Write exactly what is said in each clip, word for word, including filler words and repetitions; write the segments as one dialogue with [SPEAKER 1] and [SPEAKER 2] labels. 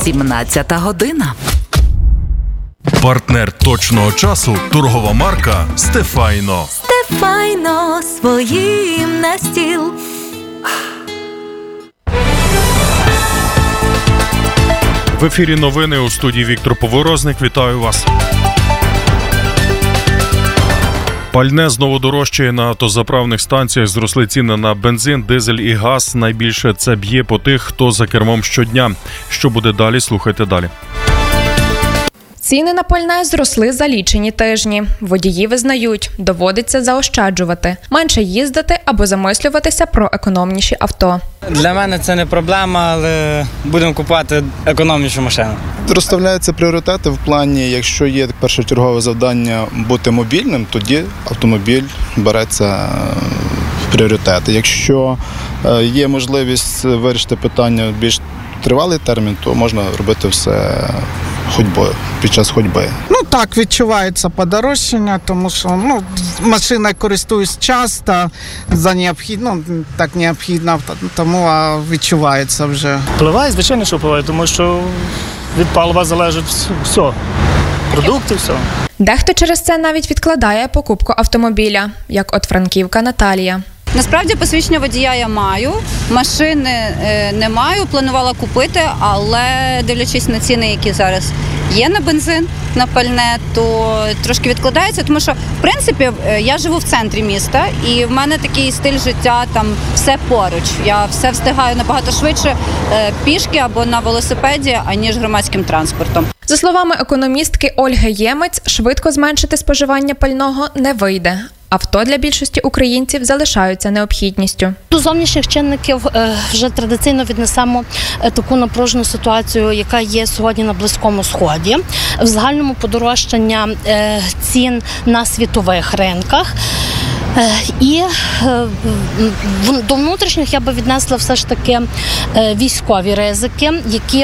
[SPEAKER 1] сімнадцята година.
[SPEAKER 2] Партнер точного часу – торгова марка «Стефайно».
[SPEAKER 3] Стефайно своїм на стіл.
[SPEAKER 2] В ефірі новини, у студії Віктор Поворозник. Вітаю вас. Пальне знову дорожчає на автозаправних станціях. Зросли ціни на бензин, дизель і газ. Найбільше це б'є по тих, хто за кермом щодня. Що буде далі, слухайте далі.
[SPEAKER 4] Ціни на пальне зросли за лічені тижні. Водії визнають, доводиться заощаджувати, менше їздити або замислюватися про економніші авто.
[SPEAKER 5] Для мене це не проблема, але будемо купувати економнішу машину.
[SPEAKER 6] Розставляються пріоритети в плані, якщо є першочергове завдання бути мобільним, тоді автомобіль береться в пріоритети. Якщо є можливість вирішити питання в більш тривалий термін, то можна робити все ходьбою, під час ходьби.
[SPEAKER 7] Ну так, відчувається подорожчання, тому що ну, машиною користуюсь часто, за необхідно, ну, так необхідно, тому а відчувається вже.
[SPEAKER 8] Впливає, звичайно, що впливає, тому що від палива залежить все, продукти, все.
[SPEAKER 4] Дехто через це навіть відкладає покупку автомобіля, як от франківка Наталія.
[SPEAKER 9] Насправді посвідчення водія я маю, машини е, не маю, планувала купити, але дивлячись на ціни, які зараз є на бензин, на пальне, то трошки відкладається, тому що, в принципі, я живу в центрі міста і в мене такий стиль життя, там все поруч. Я все встигаю набагато швидше е, пішки або на велосипеді, аніж громадським транспортом.
[SPEAKER 4] За словами економістки Ольги Ємець, швидко зменшити споживання пального не вийде. Авто для більшості українців залишаються необхідністю.
[SPEAKER 10] До зовнішніх чинників вже традиційно віднесемо таку напружену ситуацію, яка є сьогодні на Близькому Сході. В загальному подорожчання цін на світових ринках. І до внутрішніх я би віднесла все ж таки військові ризики, які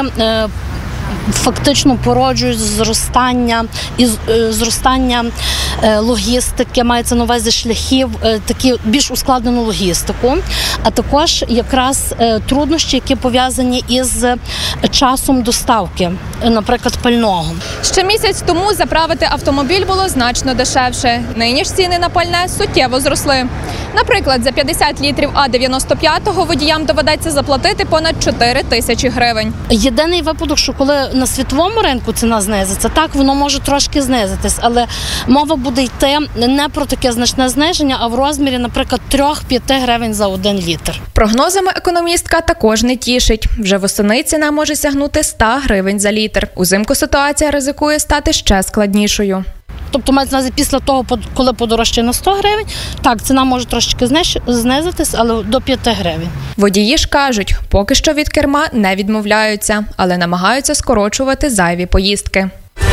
[SPEAKER 10] фактично породжують зростання і зростання логістики, мається на увазі шляхів, такі більш ускладнену логістику, а також якраз труднощі, які пов'язані із часом доставки, наприклад, пального.
[SPEAKER 4] Ще місяць тому заправити автомобіль було значно дешевше. Нині ж ціни на пальне суттєво зросли. Наприклад, за п'ятдесят літрів А дев'яносто п'ятого водіям доведеться заплатити понад чотири тисячі гривень. Єдиний випадок, що коли на світовому ринку ціна знизиться, так, воно може трошки знизитись, але мова буде йти не про таке значне зниження, а в розмірі, наприклад, три-п'ять гривень за один літр. Прогнозами економістка також не тішить. Вже восени ціна може сягнути сто гривень за літр. Узимку ситуація ризикує стати ще складнішою. Тобто, мається на увазі, після того, коли подорожчає на сто гривень, так, ціна може трошки знизитись, але до п'яти гривень. Водії ж кажуть, поки що від керма не відмовляються, але намагаються скорочувати зайві поїздки.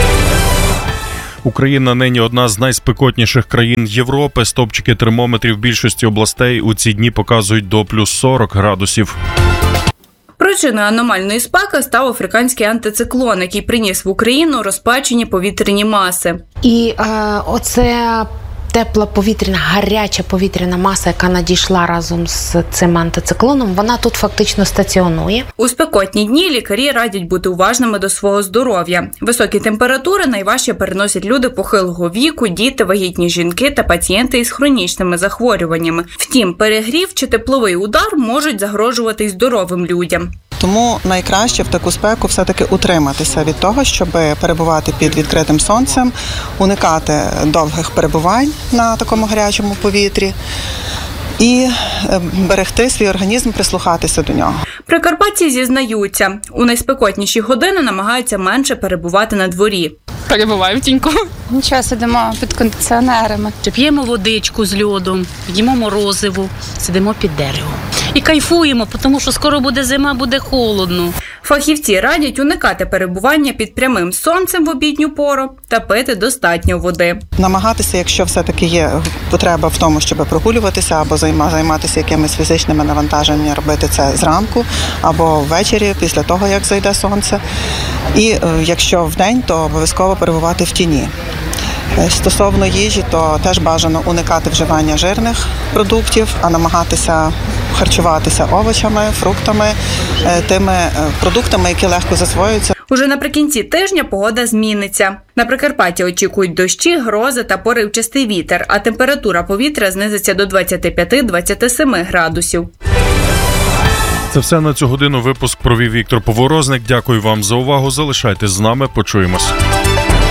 [SPEAKER 2] Україна нині одна з найспекотніших країн Європи. Стопчики термометрів більшості областей у ці дні показують до плюс сорок градусів.
[SPEAKER 11] Причиною аномальної спеки став африканський антициклон, який приніс в Україну розпечені повітряні маси.
[SPEAKER 12] І е, оце тепла повітряна, гаряча повітряна маса, яка надійшла разом з цим антициклоном, вона тут фактично стаціонує.
[SPEAKER 11] У спекотні дні лікарі радять бути уважними до свого здоров'я. Високі температури найважче переносять люди похилого віку, діти, вагітні жінки та пацієнти із хронічними захворюваннями. Втім, перегрів чи тепловий удар можуть загрожувати й здоровим людям.
[SPEAKER 13] Тому найкраще в таку спеку все-таки утриматися від того, щоб перебувати під відкритим сонцем, уникати довгих перебувань на такому гарячому повітрі і берегти свій організм, прислухатися до нього.
[SPEAKER 11] Прикарпатці зізнаються, у найспекотніші години намагаються менше перебувати на дворі.
[SPEAKER 14] Перебуваю в тіньку.
[SPEAKER 15] Нічого, сидимо під кондиціонерами.
[SPEAKER 14] П'ємо водичку з льодом, їмо морозиво, сидимо під деревом. І кайфуємо, тому що скоро буде зима, буде холодно.
[SPEAKER 11] Фахівці радять уникати перебування під прямим сонцем в обідню пору та пити достатньо води.
[SPEAKER 13] Намагатися, якщо все-таки є потреба в тому, щоб прогулюватися або займатися якимись фізичними навантаженнями, робити це зранку або ввечері, після того, як зайде сонце. І якщо вдень, то обов'язково перебувати в тіні. Стосовно їжі, то теж бажано уникати вживання жирних продуктів, а намагатися харчуватися овочами, фруктами, тими продуктами, які легко засвоюються.
[SPEAKER 11] Уже наприкінці тижня погода зміниться. На Прикарпатті очікують дощі, грози та поривчастий вітер, а температура повітря знизиться до двадцять п'ять - двадцять сім градусів.
[SPEAKER 2] Це все на цю годину. Випуск провів Віктор Поворозник. Дякую вам за увагу. Залишайтесь з нами. Почуємось.